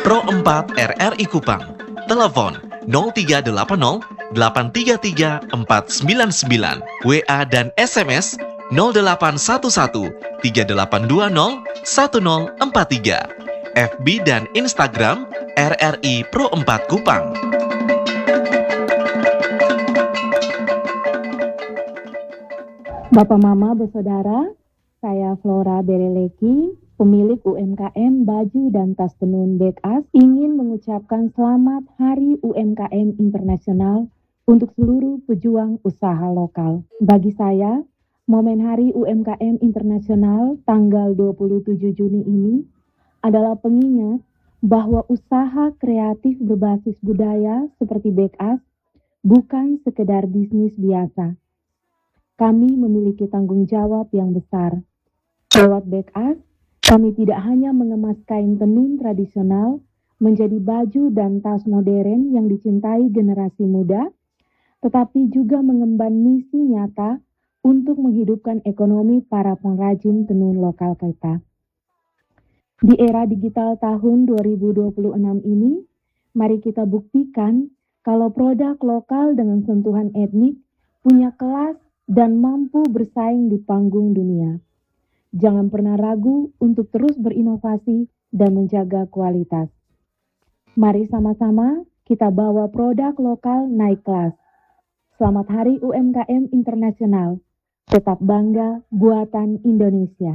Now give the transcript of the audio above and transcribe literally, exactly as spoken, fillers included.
Pro empat R R I Kupang. Telepon nol tiga delapan nol delapan tiga tiga empat sembilan sembilan. W A dan S M S nol delapan satu satu tiga delapan dua nol satu nol empat tiga. F B dan Instagram R R I Pro empat Kupang. Bapak Mama bersaudara, saya Flora Bereleki, pemilik U M K M Baju dan Tas Tenun Bekas, ingin mengucapkan selamat Hari U M K M Internasional untuk seluruh pejuang usaha lokal. Bagi saya, momen Hari U M K M Internasional tanggal dua puluh tujuh Juni ini adalah pengingat bahwa usaha kreatif berbasis budaya seperti Bekas bukan sekedar bisnis biasa. Kami memiliki tanggung jawab yang besar. Lewat Bekas, kami tidak hanya mengemas kain tenun tradisional menjadi baju dan tas modern yang dicintai generasi muda, tetapi juga mengemban misi nyata untuk menghidupkan ekonomi para pengrajin tenun lokal kita. Di era digital tahun dua ribu dua puluh enam ini, mari kita buktikan kalau produk lokal dengan sentuhan etnik punya kelas dan mampu bersaing di panggung dunia. Jangan pernah ragu untuk terus berinovasi dan menjaga kualitas. Mari sama-sama kita bawa produk lokal naik kelas. Selamat Hari U M K M Internasional. Tetap bangga buatan Indonesia.